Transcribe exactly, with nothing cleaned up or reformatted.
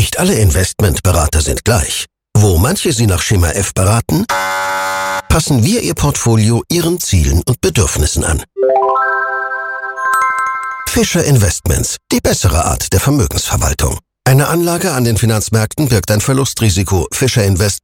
Nicht alle Investmentberater sind gleich. Wo manche Sie nach Schema F beraten, passen wir Ihr Portfolio Ihren Zielen und Bedürfnissen an. Fischer Investments, die bessere Art der Vermögensverwaltung. Eine Anlage an den Finanzmärkten birgt ein Verlustrisiko. Fischer Invest